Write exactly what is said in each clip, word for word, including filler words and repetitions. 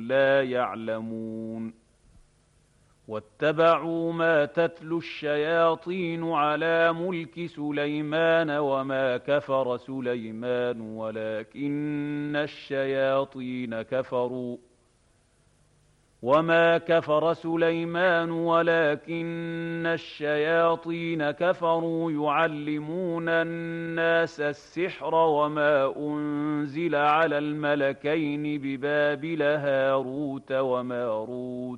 لا يعلمون واتبعوا ما تتلو الشياطين على ملك سليمان وما كفر سليمان ولكن الشياطين كفروا وما كفر سليمان ولكن الشياطين كفروا يعلمون الناس السحر وما أنزل على الملكين ببابل هاروت وماروت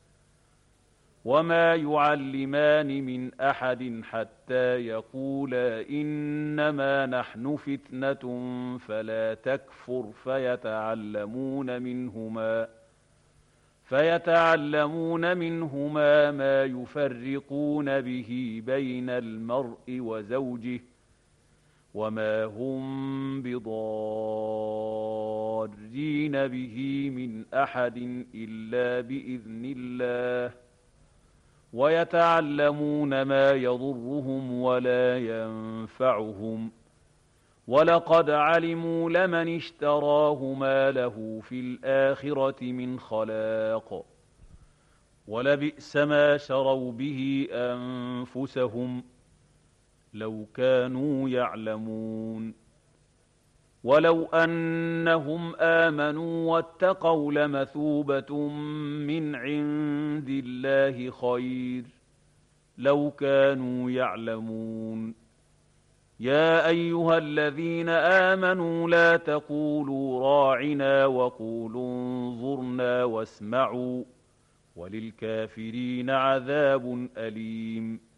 وما يعلمان من أحد حتى يقولا إنما نحن فتنة فلا تكفر فيتعلمون منهما فيتعلمون منهما ما يفرقون به بين المرء وزوجه وما هم بضارين به من أحد إلا بإذن الله ويتعلمون ما يضرهم ولا ينفعهم ولقد علموا لمن اشتراه ما له في الآخرة من خلاق ولبئس ما شروا به أنفسهم لو كانوا يعلمون ولو أنهم آمنوا واتقوا لمثوبة من عند الله خير لو كانوا يعلمون يا أيها الذين آمنوا لا تقولوا راعنا وقولوا انظرنا واسمعوا وللكافرين عذاب أليم